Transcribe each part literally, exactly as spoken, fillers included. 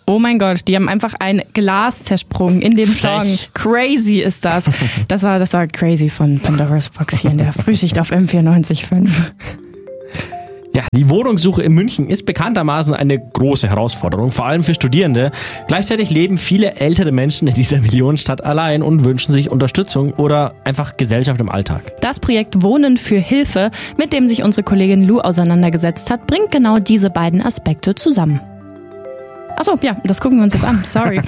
Oh mein Gott, die haben einfach ein Glas zersprungen in dem Song. Frech. Crazy ist das. Das war, das war Crazy von Pandora's Box hier in der Frühschicht auf M vierundneunzig Komma fünf. Ja, die Wohnungssuche in München ist bekanntermaßen eine große Herausforderung, vor allem für Studierende. Gleichzeitig leben viele ältere Menschen in dieser Millionenstadt allein und wünschen sich Unterstützung oder einfach Gesellschaft im Alltag. Das Projekt Wohnen für Hilfe, mit dem sich unsere Kollegin Lou auseinandergesetzt hat, bringt genau diese beiden Aspekte zusammen. Achso, ja, das gucken wir uns jetzt an. Sorry.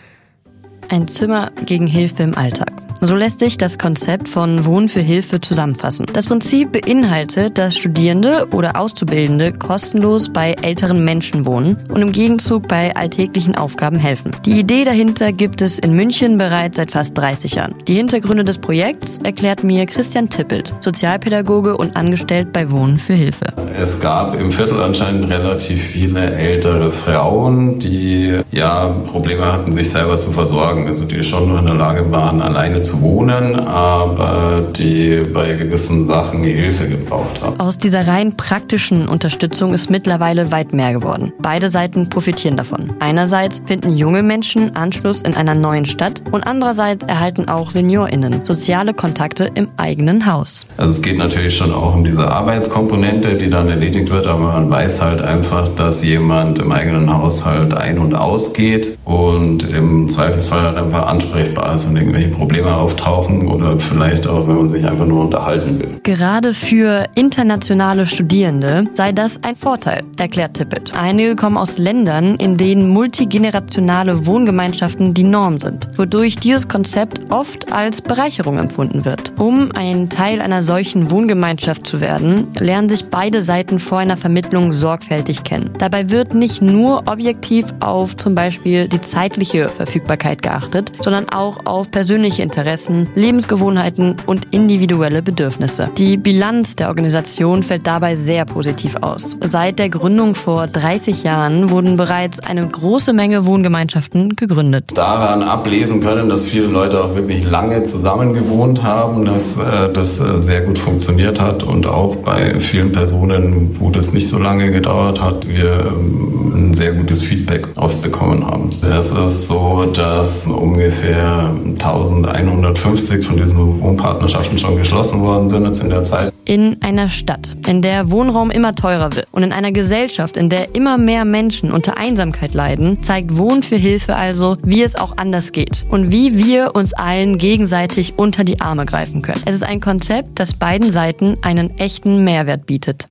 Ein Zimmer gegen Hilfe im Alltag. So lässt sich das Konzept von Wohnen für Hilfe zusammenfassen. Das Prinzip beinhaltet, dass Studierende oder Auszubildende kostenlos bei älteren Menschen wohnen und im Gegenzug bei alltäglichen Aufgaben helfen. Die Idee dahinter gibt es in München bereits seit fast dreißig Jahren. Die Hintergründe des Projekts erklärt mir Christian Tippelt, Sozialpädagoge und angestellt bei Wohnen für Hilfe. Es gab im Viertel anscheinend relativ viele ältere Frauen, die ja Probleme hatten, sich selber zu versorgen. Also die schon noch in der Lage waren, alleine zu wohnen, aber die bei gewissen Sachen Hilfe gebraucht haben. Aus dieser rein praktischen Unterstützung ist mittlerweile weit mehr geworden. Beide Seiten profitieren davon. Einerseits finden junge Menschen Anschluss in einer neuen Stadt und andererseits erhalten auch SeniorInnen soziale Kontakte im eigenen Haus. Also es geht natürlich schon auch um diese Arbeitskomponente, die dann erledigt wird, aber man weiß halt einfach, dass jemand im eigenen Haushalt ein- und ausgeht und im Zweifelsfall halt einfach ansprechbar ist und irgendwelche Probleme auftauchen oder vielleicht auch, wenn man sich einfach nur unterhalten will. Gerade für internationale Studierende sei das ein Vorteil, erklärt Tippett. Einige kommen aus Ländern, in denen multigenerationale Wohngemeinschaften die Norm sind, wodurch dieses Konzept oft als Bereicherung empfunden wird. Um ein Teil einer solchen Wohngemeinschaft zu werden, lernen sich beide Seiten vor einer Vermittlung sorgfältig kennen. Dabei wird nicht nur objektiv auf zum Beispiel die zeitliche Verfügbarkeit geachtet, sondern auch auf persönliche Interessen, Lebensgewohnheiten und individuelle Bedürfnisse. Die Bilanz der Organisation fällt dabei sehr positiv aus. Seit der Gründung vor dreißig Jahren wurden bereits eine große Menge Wohngemeinschaften gegründet. Daran ablesen können, dass viele Leute auch wirklich lange zusammen gewohnt haben, dass äh, das äh, sehr gut funktioniert hat und auch bei vielen Personen, wo das nicht so lange gedauert hat, wir ähm, ein sehr gutes Feedback oft bekommen haben. Es ist so, dass ungefähr eintausendeinhundertfünfzig von diesen Wohnpartnerschaften schon geschlossen worden sind jetzt in der Zeit. In einer Stadt, in der Wohnraum immer teurer wird und in einer Gesellschaft, in der immer mehr Menschen unter Einsamkeit leiden, zeigt Wohnen für Hilfe also, wie es auch anders geht und wie wir uns allen gegenseitig unter die Arme greifen können. Es ist ein Konzept, das beiden Seiten einen echten Mehrwert bietet.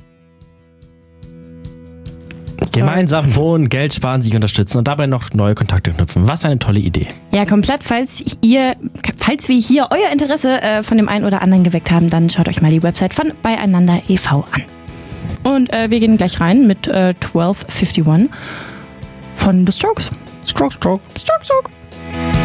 Gemeinsam wohnen, Geld sparen, sich unterstützen und dabei noch neue Kontakte knüpfen. Was eine tolle Idee. Ja, komplett. Falls ihr, falls wir hier euer Interesse äh, von dem einen oder anderen geweckt haben, dann schaut euch mal die Website von Beieinander e V an. Und äh, wir gehen gleich rein mit äh, zwölf einundfünfzig von The Strokes. Stroke, Stroke, Stroke, Stroke.